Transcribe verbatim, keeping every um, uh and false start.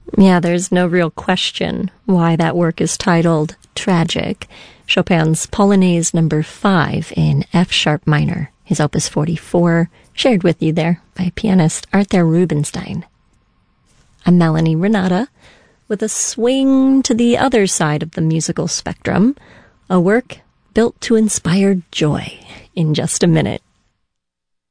Yeah, there's no real question why that work is titled Tragic. Chopin's Polonaise number five in F sharp minor, his opus forty-four, shared with you there by pianist Arthur Rubinstein. I'm Melanie Renata with a swing to the other side of the musical spectrum, a work built to inspire joy in just a minute.